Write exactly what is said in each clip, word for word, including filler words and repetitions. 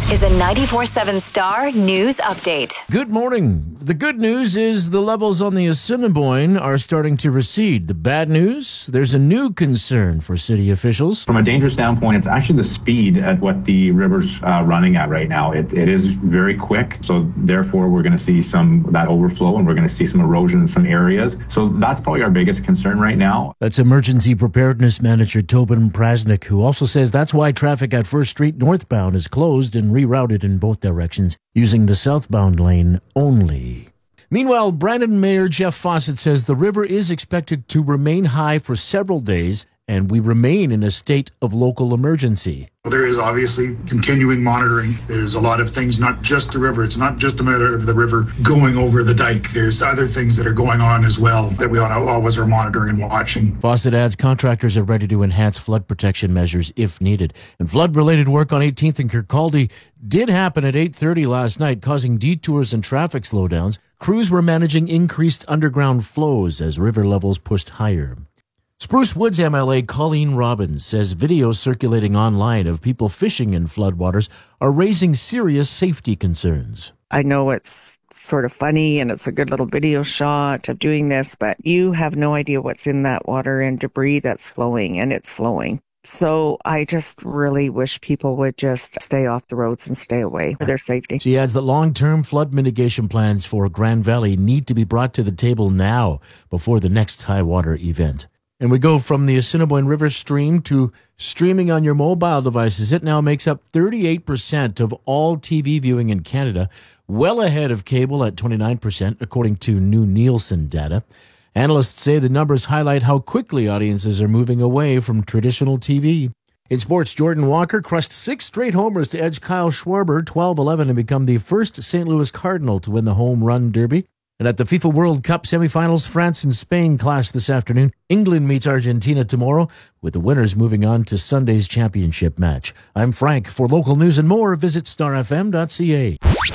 is a ninety-four point seven Star News Update. Good morning. The good news is the levels on the Assiniboine are starting to recede. The bad news, there's a new concern for city officials. From a danger standpoint, it's actually the speed at what the river's uh, running at right now. It, it is very quick, so therefore we're going to see some that overflow and we're going to see some erosion in some areas. So that's probably our biggest concern right now. That's Emergency Preparedness Manager Tobin Prasnick, who also says that's why traffic at First Street northbound is closed and rerouted in both directions using the southbound lane only. Meanwhile, Brandon Mayor Jeff Fawcett says the river is expected to remain high for several days and we remain in a state of local emergency. There is obviously continuing monitoring. There's a lot of things, not just the river. It's not just a matter of the river going over the dike. There's other things that are going on as well that we always are monitoring and watching. Fawcett adds contractors are ready to enhance flood protection measures if needed. And flood-related work on eighteenth and Kirkcaldy did happen at eight thirty last night, causing detours and traffic slowdowns. Crews were managing increased underground flows as river levels pushed higher. Spruce Woods M L A Colleen Robbins says videos circulating online of people fishing in floodwaters are raising serious safety concerns. I know it's sort of funny and it's a good little video shot of doing this, but you have no idea what's in that water and debris that's flowing, and it's flowing. So I just really wish people would just stay off the roads and stay away for their safety. She adds that long-term flood mitigation plans for Grand Valley need to be brought to the table now before the next high water event. And we go from the Assiniboine River stream to streaming on your mobile devices. It now makes up thirty-eight percent of all T V viewing in Canada, well ahead of cable at twenty-nine percent, according to new Nielsen data. Analysts say the numbers highlight how quickly audiences are moving away from traditional T V. In sports, Jordan Walker crushed six straight homers to edge Kyle Schwarber twelve eleven and become the first Saint Louis Cardinal to win the Home Run Derby. And at the FIFA World Cup semifinals, France and Spain clash this afternoon. England meets Argentina tomorrow, with the winners moving on to Sunday's championship match. I'm Frank. For local news and more, visit star f m dot c a.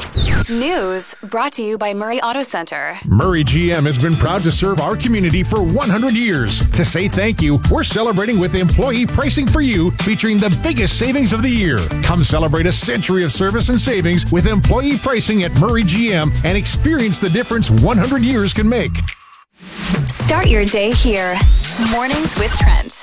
News brought to you by Murray Auto Center. Murray G M has been proud to serve our community for one hundred years. To say thank you, we're celebrating with Employee Pricing for You, featuring the biggest savings of the year. Come celebrate a century of service and savings with employee pricing at Murray G M and experience the difference one hundred years can make. Start your day here. Mornings with Trent.